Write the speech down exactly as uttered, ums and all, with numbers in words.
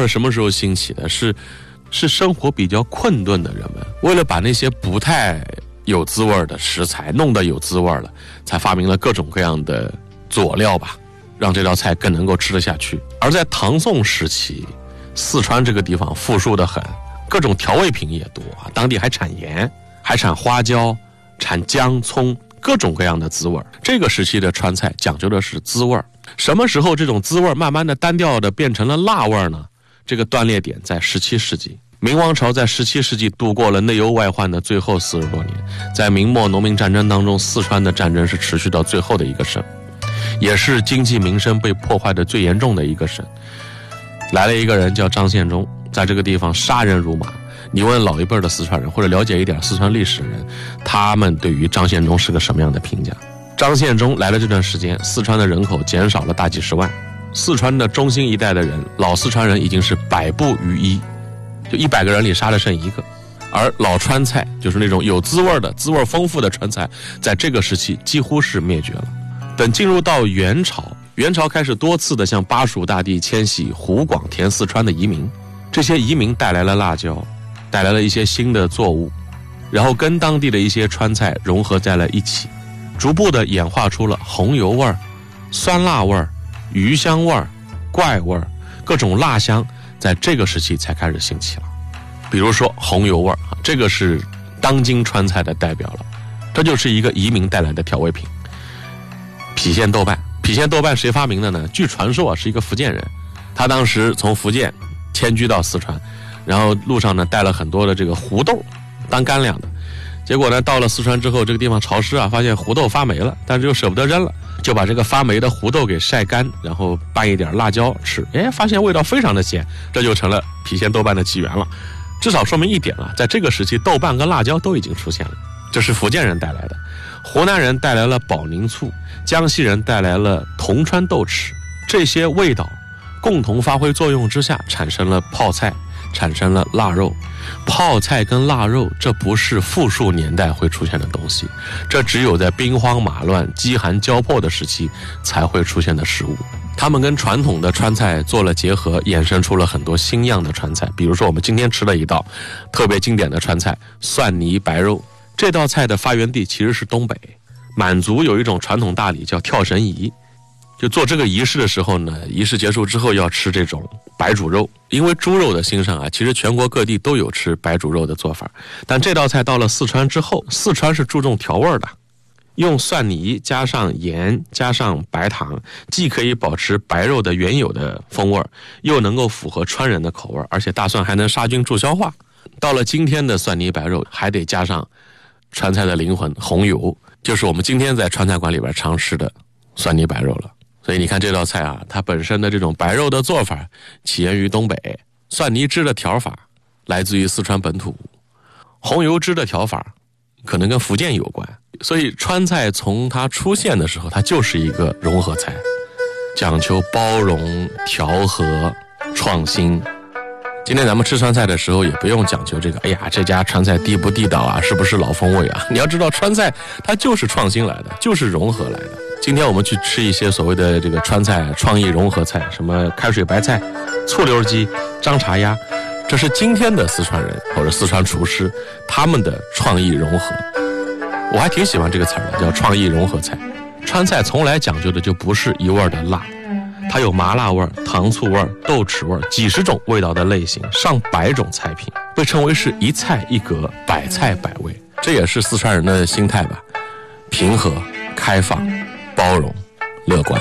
是什么时候兴起的？是是生活比较困顿的人们，为了把那些不太有滋味的食材弄得有滋味了，才发明了各种各样的佐料吧，让这道菜更能够吃得下去。而在唐宋时期，四川这个地方富庶得很，各种调味品也多啊，当地还产盐，还产花椒，产姜葱，各种各样的滋味。这个时期的川菜讲究的是滋味。什么时候这种滋味慢慢的单调的变成了辣味呢？这个断裂点在十七世纪。明王朝在十七世纪度过了内忧外患的最后四十多年，在明末农民战争当中，四川的战争是持续到最后的一个省，也是经济民生被破坏的最严重的一个省。来了一个人叫张献忠，在这个地方杀人如麻。你问老一辈的四川人，或者了解一点四川历史的人，他们对于张献忠是个什么样的评价？张献忠来了这段时间，四川的人口减少了大几十万，四川的中心一带的人，老四川人已经是百不于一，就一百个人里杀了剩一个。而老川菜，就是那种有滋味的、滋味丰富的川菜，在这个时期几乎是灭绝了。等进入到元朝，元朝开始多次的向巴蜀大地迁徙湖广填四川的移民，这些移民带来了辣椒，带来了一些新的作物，然后跟当地的一些川菜融合在了一起，逐步的演化出了红油味儿、酸辣味儿、鱼香味儿、怪味儿，各种辣香在这个时期才开始兴起了。比如说红油味儿，这个是当今川菜的代表了，这就是一个移民带来的调味品。郫县豆瓣，郫县豆瓣谁发明的呢？据传说啊，是一个福建人，他当时从福建迁居到四川，然后路上呢带了很多的这个胡豆当干粮的，结果呢到了四川之后，这个地方潮湿啊，发现胡豆发霉了，但是又舍不得扔了，就把这个发霉的胡豆给晒干，然后拌一点辣椒吃，哎，发现味道非常的鲜，这就成了郫县豆瓣的起源了。至少说明一点啊，在这个时期豆瓣跟辣椒都已经出现了，这是福建人带来的。湖南人带来了保宁醋，江西人带来了铜川豆豉，这些味道共同发挥作用之下，产生了泡菜，产生了腊肉。泡菜跟腊肉，这不是富庶年代会出现的东西，这只有在兵荒马乱、饥寒交迫的时期才会出现的食物。他们跟传统的川菜做了结合，衍生出了很多新样的川菜。比如说我们今天吃的一道特别经典的川菜蒜泥白肉，这道菜的发源地其实是东北。满族有一种传统大礼叫跳神仪，就做这个仪式的时候呢，仪式结束之后要吃这种白煮肉。因为猪肉的兴盛啊，其实全国各地都有吃白煮肉的做法，但这道菜到了四川之后，四川是注重调味的，用蒜泥加上盐加上白糖，既可以保持白肉的原有的风味，又能够符合川人的口味，而且大蒜还能杀菌助消化。到了今天的蒜泥白肉，还得加上川菜的灵魂红油，就是我们今天在川菜馆里边常吃的蒜泥白肉了。所以你看这道菜啊，它本身的这种白肉的做法起源于东北，蒜泥汁的调法来自于四川本土，红油汁的调法可能跟福建有关。所以川菜从它出现的时候，它就是一个融合菜，讲求包容、调和、创新。今天咱们吃川菜的时候也不用讲究这个，哎呀，这家川菜地不地道啊，是不是老风味啊？你要知道川菜它就是创新来的，就是融合来的。今天我们去吃一些所谓的这个川菜创意融合菜，什么开水白菜、醋溜鸡、张茶鸭，这是今天的四川人或者四川厨师他们的创意融合。我还挺喜欢这个词儿的，叫创意融合菜。川菜从来讲究的就不是一味的辣，它有麻辣味、糖醋味、豆豉味，几十种味道的类型，上百种菜品，被称为是一菜一格，百菜百味。这也是四川人的心态吧，平和、开放、包容、乐观。